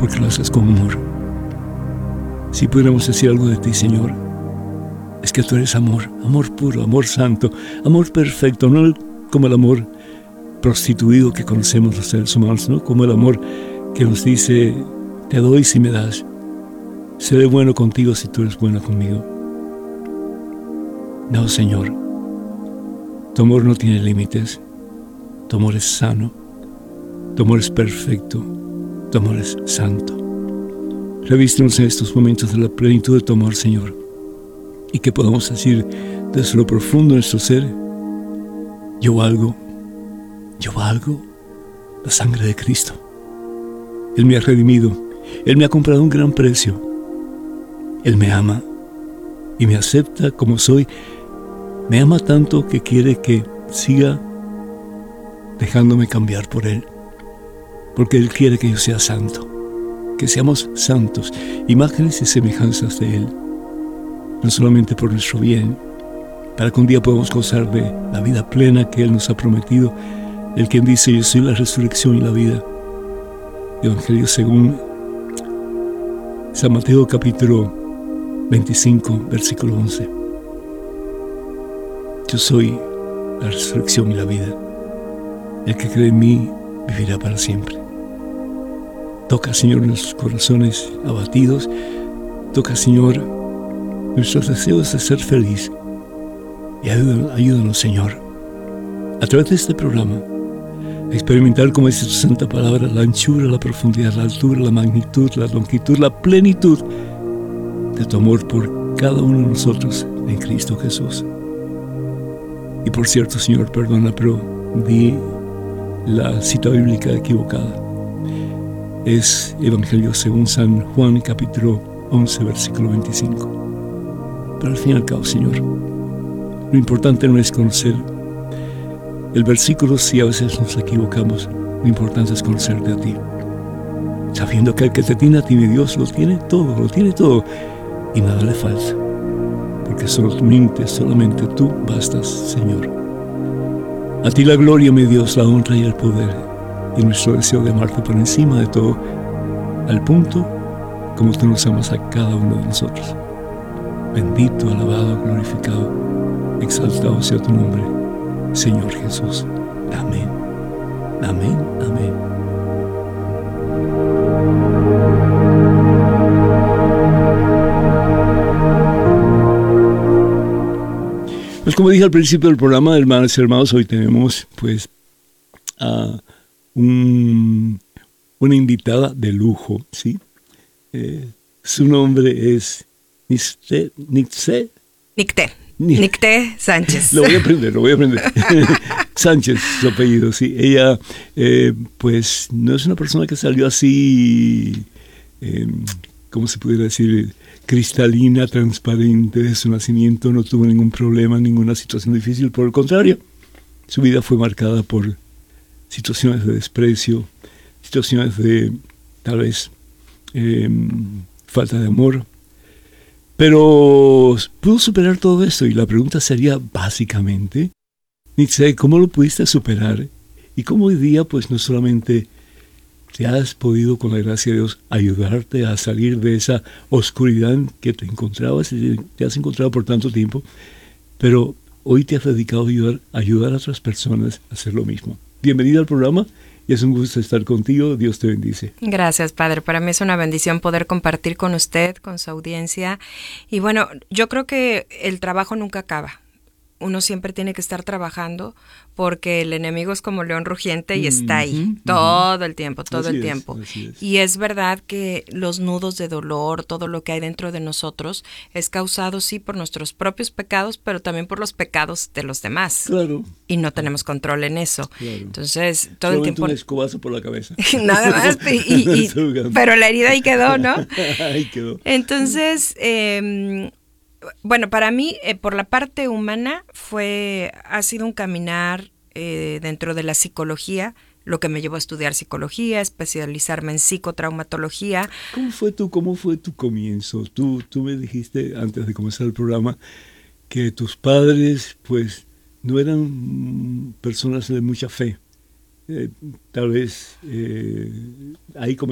porque lo haces con amor. Si pudiéramos decir algo de ti, Señor, es que tú eres amor, amor puro, amor santo, amor perfecto, no como el amor prostituido que conocemos los seres humanos, no como el amor que nos dice, te doy si me das, seré bueno contigo si tú eres buena conmigo. No, Señor, tu amor no tiene límites, tu amor es sano, tu amor es perfecto, tu amor es santo. Revístenos en estos momentos de la plenitud de tu amor, Señor, y que podamos decir desde lo profundo de nuestro ser, yo valgo la sangre de Cristo. Él me ha redimido, Él me ha comprado a un gran precio, Él me ama y me acepta como soy. Me ama tanto que quiere que siga dejándome cambiar por Él, porque Él quiere que yo sea santo, que seamos santos, imágenes y semejanzas de Él, no solamente por nuestro bien, para que un día podamos gozar de la vida plena que Él nos ha prometido, el quien dice, yo soy la resurrección y la vida. Evangelio según San Mateo capítulo 25, versículo 11. Yo soy la resurrección y la vida. El que cree en mí vivirá para siempre. Toca, Señor, nuestros corazones abatidos. Toca, Señor, nuestros deseos de ser feliz. Y ayúdanos, Señor, a través de este programa, a experimentar, como dice tu santa palabra, la anchura, la profundidad, la altura, la magnitud, la longitud, la plenitud de tu amor por cada uno de nosotros en Cristo Jesús. Y por cierto, Señor, perdona, pero di la cita bíblica equivocada. Es Evangelio según San Juan, capítulo 11, versículo 25. Pero al fin y al cabo, Señor, lo importante no es conocer el versículo, si a veces nos equivocamos. Lo importante es conocerte a ti, sabiendo que el que te tiene a ti, mi Dios, lo tiene todo, y nada le falta, porque solamente tú bastas, Señor. A ti la gloria, mi Dios, la honra y el poder, y nuestro deseo de amarte por encima de todo, al punto como tú nos amas a cada uno de nosotros. Bendito, alabado, glorificado, exaltado sea tu nombre, Señor Jesús. Amén. Amén. Amén. Pues como dije al principio del programa, hermanas y hermanos, hoy tenemos pues a una invitada de lujo, ¿sí? Su nombre es Nicté Sánchez. Lo voy a aprender. Sánchez, su apellido, sí. Ella, pues, no es una persona que salió así, ¿cómo se pudiera decir? Cristalina, transparente de su nacimiento, no tuvo ningún problema, ninguna situación difícil. Por el contrario, su vida fue marcada por situaciones de desprecio, situaciones de, tal vez, falta de amor. Pero pudo superar todo eso, y la pregunta sería básicamente, Nicté, ¿cómo lo pudiste superar? Y cómo hoy día, pues, no solamente te has podido, con la gracia de Dios, ayudarte a salir de esa oscuridad que te encontrabas y te has encontrado por tanto tiempo, pero hoy te has dedicado a ayudar a otras personas a hacer lo mismo. Bienvenida al programa. Y es un gusto estar contigo. Dios te bendice. Gracias, Padre. Para mí es una bendición poder compartir con usted, con su audiencia. Y bueno, yo creo que el trabajo nunca acaba. Uno siempre tiene que estar trabajando porque el enemigo es como león rugiente y está ahí todo el tiempo. Así es. Y es verdad que los nudos de dolor, todo lo que hay dentro de nosotros es causado sí por nuestros propios pecados, pero también por los pecados de los demás. Claro. Y no tenemos control en eso. Claro. Entonces, todo solamente el tiempo... un escobazo por la cabeza. Nada más. Pero la herida ahí quedó, ¿no? Ahí quedó. Entonces... bueno, para mí, por la parte humana, ha sido un caminar dentro de la psicología, lo que me llevó a estudiar psicología, especializarme en psicotraumatología. ¿Cómo fue tu comienzo? Tú me dijiste antes de comenzar el programa que tus padres, pues, no eran personas de mucha fe. Tal vez ahí